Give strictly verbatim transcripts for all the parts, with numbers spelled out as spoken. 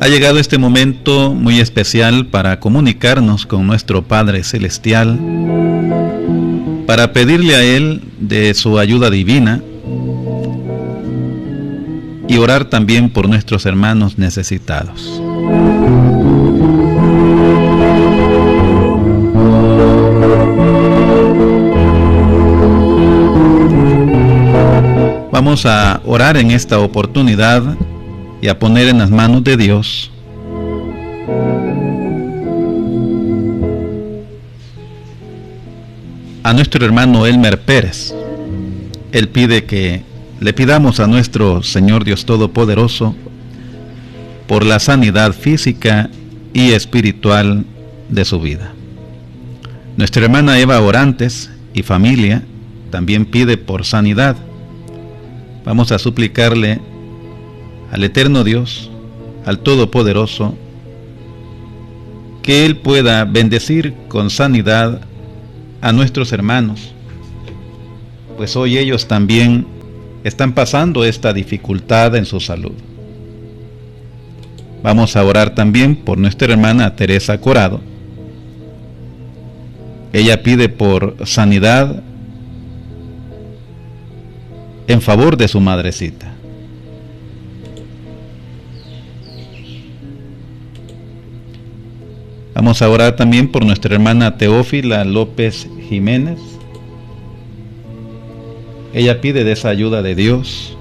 Ha llegado este momento muy especial para comunicarnos con nuestro Padre Celestial, para pedirle a Él de su ayuda divina y orar también por nuestros hermanos necesitados. Vamos a orar en esta oportunidad y a poner en las manos de Dios a nuestro hermano Elmer Pérez. Él pide que le pidamos a nuestro Señor Dios Todopoderoso por la sanidad física y espiritual de su vida. Nuestra hermana Eva Orantes y familia también pide por sanidad. Vamos a suplicarle al eterno Dios, al Todopoderoso, que Él pueda bendecir con sanidad a nuestros hermanos, pues hoy ellos también están pasando esta dificultad en su salud. Vamos a orar también por nuestra hermana Teresa Corado. Ella pide por sanidad en favor de su madrecita. Vamos a orar también por nuestra hermana Teófila López Jiménez. Ella pide de esa ayuda de Dios.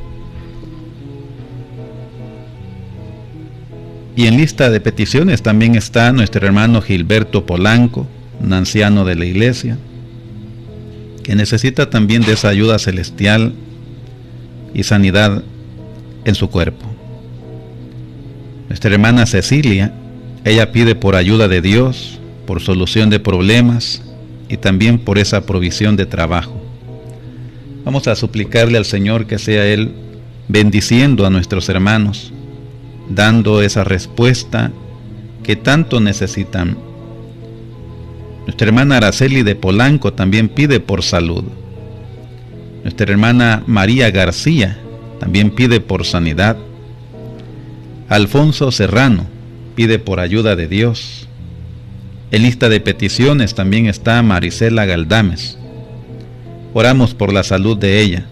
Y en lista de peticiones también está nuestro hermano Gilberto Polanco, un anciano de la iglesia, que necesita también de esa ayuda celestial y sanidad en su cuerpo. Nuestra hermana Cecilia, ella pide por ayuda de Dios, por solución de problemas y también por esa provisión de trabajo. Vamos a suplicarle al Señor que sea Él bendiciendo a nuestros hermanos, dando esa respuesta que tanto necesitan. Nuestra hermana Araceli de Polanco también pide por salud. Nuestra hermana María García también pide por sanidad. Alfonso Serrano pide por ayuda de Dios. En lista de peticiones también está Marisela Galdames. Oramos por la salud de ella.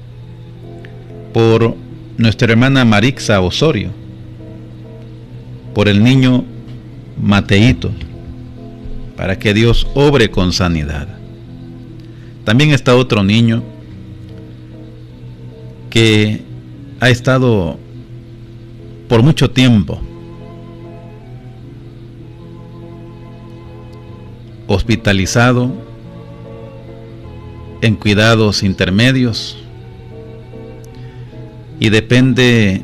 Por nuestra hermana Marixa Osorio. Por el niño Mateito, para que Dios obre con sanidad. También está otro niño que ha estado por mucho tiempo hospitalizado en cuidados intermedios y depende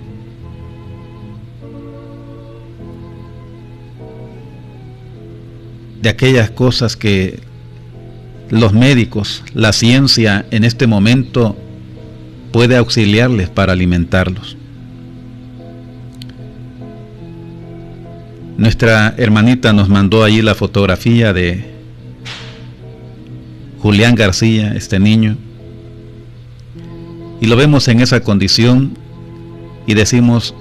de aquellas cosas que los médicos, la ciencia en este momento puede auxiliarles para alimentarlos. Nuestra hermanita nos mandó allí la fotografía de Julián García, este niño, y lo vemos en esa condición y decimos,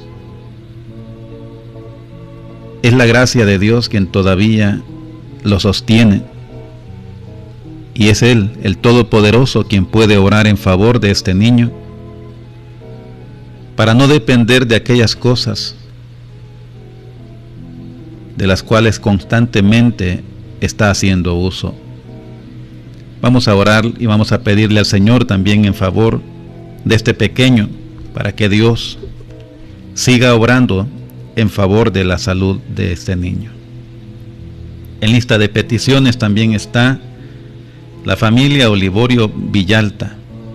es la gracia de Dios quien todavía lo sostiene, y es Él, el Todopoderoso, quien puede orar en favor de este niño, para no depender de aquellas cosas de las cuales constantemente está haciendo uso. Vamos a orar y vamos a pedirle al Señor también en favor de este pequeño, para que Dios siga obrando en favor de la salud de este niño. En lista de peticiones también está la familia Olivorio Villalta.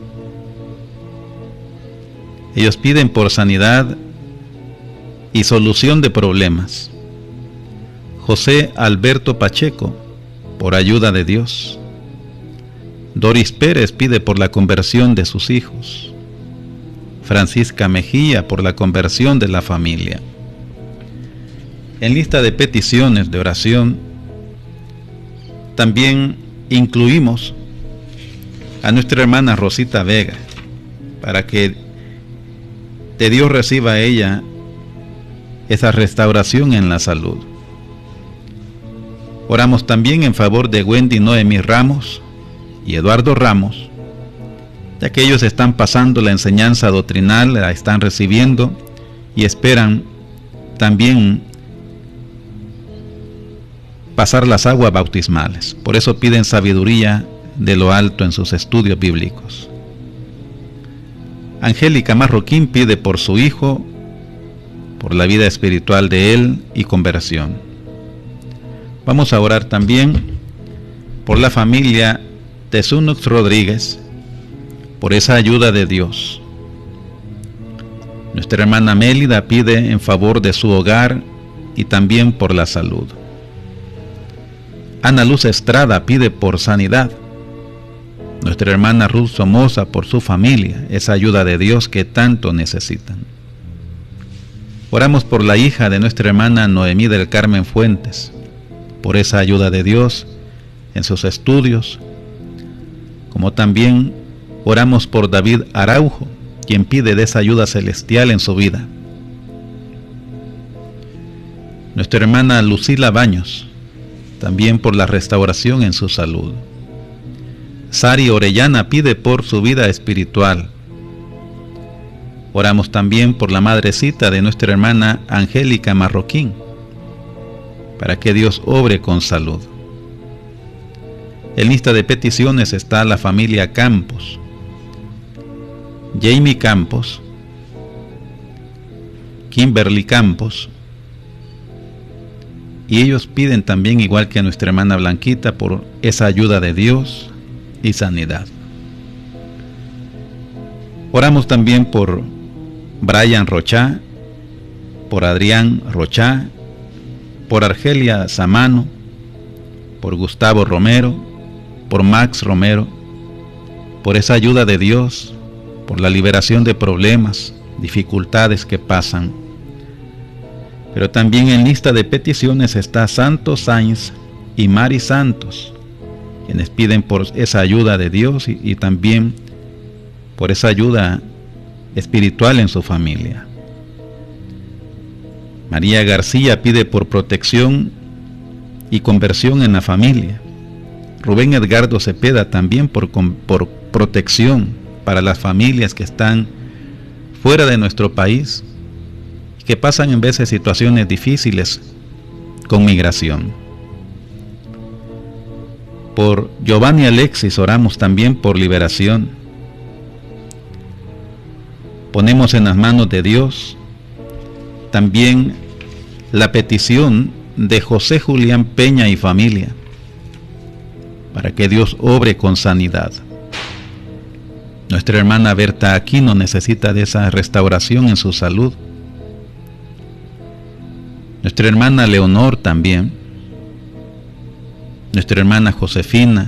Ellos piden por sanidad y solución de problemas. José Alberto Pacheco, por ayuda de Dios. Doris Pérez pide por la conversión de sus hijos. Francisca Mejía por la conversión de la familia. En lista de peticiones de oración también incluimos a nuestra hermana Rosita Vega, para que de Dios reciba ella esa restauración en la salud. Oramos también en favor de Wendy Noemí Ramos y Eduardo Ramos, ya que ellos están pasando la enseñanza doctrinal, la están recibiendo y esperan también pasar las aguas bautismales. Por eso piden sabiduría de lo alto en sus estudios bíblicos. Angélica Marroquín pide por su hijo, por la vida espiritual de él y conversión. Vamos a orar también por la familia de Zunux Rodríguez, por esa ayuda de Dios. Nuestra hermana Mélida pide en favor de su hogar y también por la salud. Ana Luz Estrada pide por sanidad. Nuestra hermana Ruth Somoza por su familia, esa ayuda de Dios que tanto necesitan. Oramos por la hija de nuestra hermana Noemí del Carmen Fuentes, por esa ayuda de Dios en sus estudios, como también oramos por David Araujo, quien pide de esa ayuda celestial en su vida. Nuestra hermana Lucila Baños, también por la restauración en su salud. Sari Orellana pide por su vida espiritual. Oramos también por la madrecita de nuestra hermana Angélica Marroquín, para que Dios obre con salud. En lista de peticiones está la familia Campos, Jamie Campos, Kimberly Campos, y ellos piden también, igual que nuestra hermana Blanquita, por esa ayuda de Dios y sanidad. Oramos también por Brian Rochá, por Adrián Rochá, por Argelia Samano, por Gustavo Romero, por Max Romero, por esa ayuda de Dios, por la liberación de problemas, dificultades que pasan. Pero también en lista de peticiones está Santos Sainz y Mari Santos, quienes piden por esa ayuda de Dios y, y también por esa ayuda espiritual en su familia. María García pide por protección y conversión en la familia. Rubén Edgardo Cepeda también por, por protección para las familias que están fuera de nuestro país, que pasan en veces situaciones difíciles con migración. Por Giovanni Alexis oramos también por liberación. Ponemos en las manos de Dios también la petición de José Julián Peña y familia, para que Dios obre con sanidad. Nuestra hermana Berta Aquino necesita de esa restauración en su salud. Nuestra hermana Leonor también. Nuestra hermana Josefina.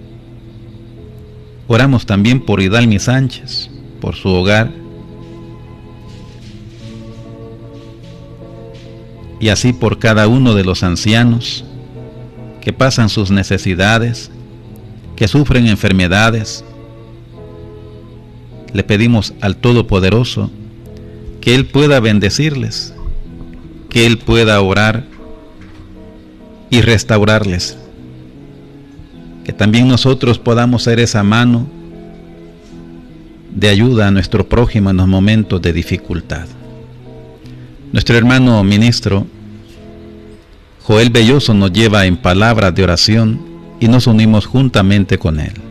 Oramos también por Hidalmi Sánchez, por su hogar. Y así por cada uno de los ancianos que pasan sus necesidades, que sufren enfermedades. Le pedimos al Todopoderoso que Él pueda bendecirles, que Él pueda orar y restaurarles, que también nosotros podamos ser esa mano de ayuda a nuestro prójimo en los momentos de dificultad. Nuestro hermano ministro Joel Belloso nos lleva en palabras de oración y nos unimos juntamente con él.